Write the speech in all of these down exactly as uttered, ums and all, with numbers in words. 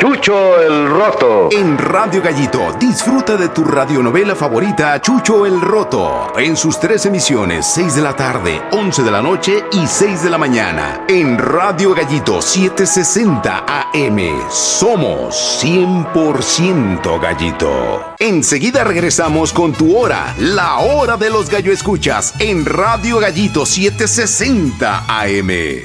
Chucho el Roto. En Radio Gallito, disfruta de tu radionovela favorita, Chucho el Roto. En sus tres emisiones, seis de la tarde, once de la noche y seis de la mañana. En Radio Gallito setecientos sesenta A M. Somos cien por ciento Gallito. Enseguida regresamos con tu hora, la hora de los gallo escuchas, en Radio Gallito setecientos sesenta A M.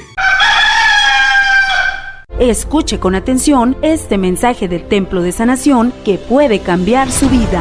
Escuche con atención este mensaje del Templo de Sanación que puede cambiar su vida.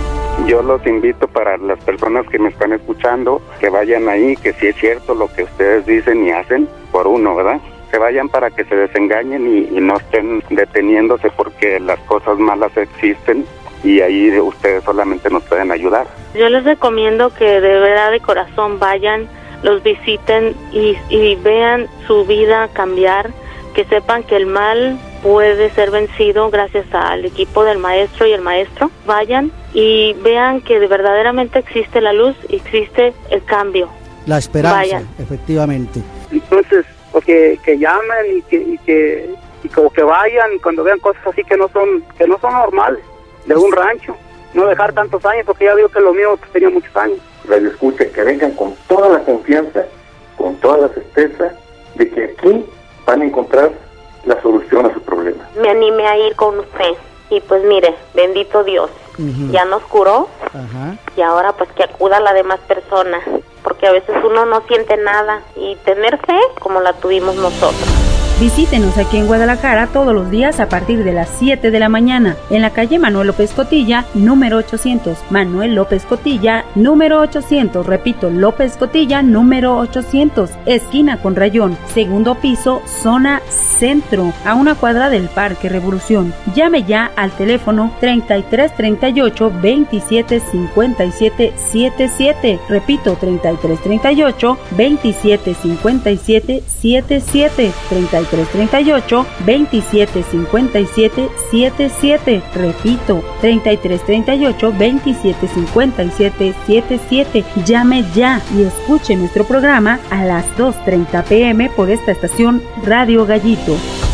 Yo los invito, para las personas que me están escuchando, que vayan ahí, que si es cierto lo que ustedes dicen y hacen por uno, ¿verdad? Que vayan para que se desengañen y, y no estén deteniéndose, porque las cosas malas existen y ahí ustedes solamente nos pueden ayudar. Yo les recomiendo que de verdad, de corazón, vayan, los visiten y, y vean su vida cambiar, que sepan que el mal puede ser vencido gracias al equipo del maestro y el maestro. Vayan y vean que de verdaderamente existe la luz, existe el cambio. La esperanza, vayan. Efectivamente. Entonces, pues que, que llamen y que, y que y como que vayan cuando vean cosas así que no son que no son normales de un rancho. No dejar tantos años, porque ya veo que lo mío pues, tenía muchos años. Radio escucha, que vengan con toda la confianza, con toda la certeza de que aquí van a encontrar la solución a su problema. Me animé a ir con usted y pues mire, bendito Dios, uh-huh. ya nos curó. Uh-huh. Y ahora pues que acuda a la demás persona, porque a veces uno no siente nada, y tener fe como la tuvimos nosotros. Visítenos aquí en Guadalajara todos los días a partir de las siete de la mañana, en la calle Manuel López Cotilla, número ochocientos. Manuel López Cotilla, número ochocientos. Repito, López Cotilla, número ochocientos. Esquina con Rayón, segundo piso, zona centro, a una cuadra del Parque Revolución. Llame ya al teléfono treinta y tres treinta y ocho veintisiete cincuenta y siete setenta y siete. Repito, treinta y tres treinta y ocho veintisiete cincuenta y siete setenta y siete. treinta y tres treinta y ocho veintisiete cincuenta y siete setenta y siete. Repito, treinta y tres treinta y ocho veintisiete cincuenta y siete setenta y siete. Llame ya y escuche nuestro programa a las dos treinta pm por esta estación Radio Gallito.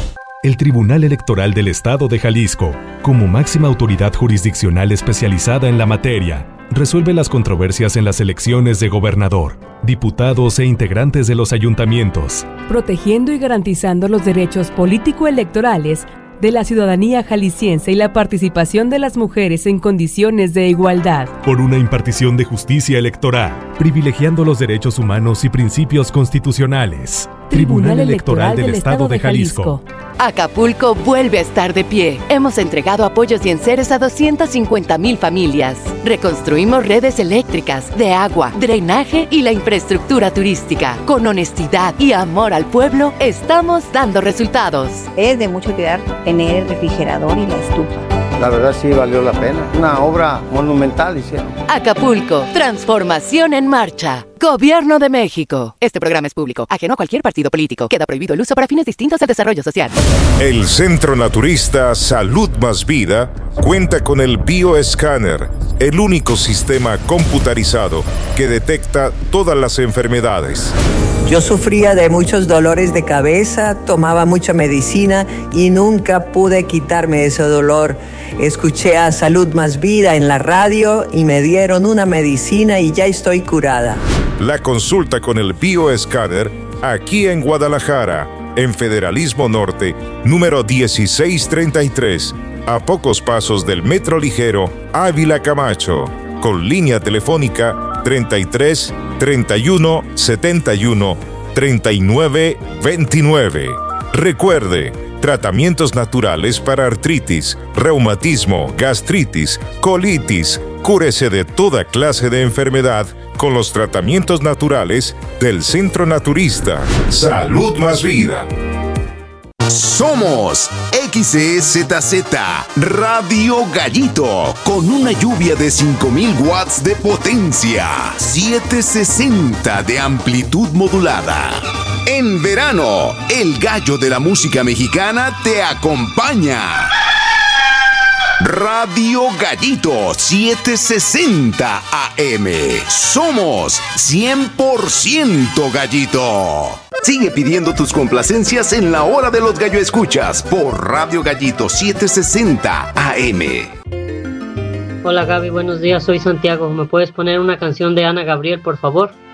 El Tribunal Electoral del Estado de Jalisco, como máxima autoridad jurisdiccional especializada en la materia, resuelve las controversias en las elecciones de gobernador, diputados e integrantes de los ayuntamientos, protegiendo y garantizando los derechos político-electorales de la ciudadanía jalisciense y la participación de las mujeres en condiciones de igualdad. Por una impartición de justicia electoral, privilegiando los derechos humanos y principios constitucionales. Tribunal Electoral del Estado de Jalisco. Acapulco vuelve a estar de pie. Hemos entregado apoyos y enseres a doscientas cincuenta mil familias. Reconstruimos redes eléctricas, de agua, drenaje y la infraestructura turística. Con honestidad y amor al pueblo, estamos dando resultados. Es de mucho cuidar tener el refrigerador y la estufa. La verdad sí valió la pena. Una obra monumental hicieron. Acapulco, transformación en marcha. Gobierno de México. Este programa es público, ajeno a cualquier partido político. Queda prohibido el uso para fines distintos al desarrollo social. El Centro Naturista Salud Más Vida cuenta con el Bioescáner, el único sistema computarizado que detecta todas las enfermedades. Yo sufría de muchos dolores de cabeza, tomaba mucha medicina y nunca pude quitarme ese dolor. Escuché a Salud Más Vida en la radio y me dieron una medicina y ya estoy curada. La consulta con el Bioescáner aquí en Guadalajara, en Federalismo Norte, número dieciséis treinta y tres, a pocos pasos del Metro Ligero Ávila Camacho, con línea telefónica treinta y tres treinta y uno setenta y uno treinta y nueve veintinueve. Recuerde, tratamientos naturales para artritis, reumatismo, gastritis, colitis. Cúrese de toda clase de enfermedad con los tratamientos naturales del Centro Naturista Salud Más Vida. Somos X E Z Z Radio Gallito, con una lluvia de cinco mil watts de potencia, setecientos sesenta de amplitud modulada. En verano, el gallo de la música mexicana te acompaña. Radio Gallito setecientos sesenta A M. Somos cien por ciento Gallito. Sigue pidiendo tus complacencias en la hora de los gallo escuchas por Radio Gallito setecientos sesenta A M. Hola Gaby, buenos días, soy Santiago. ¿Me puedes poner una canción de Ana Gabriel, por favor?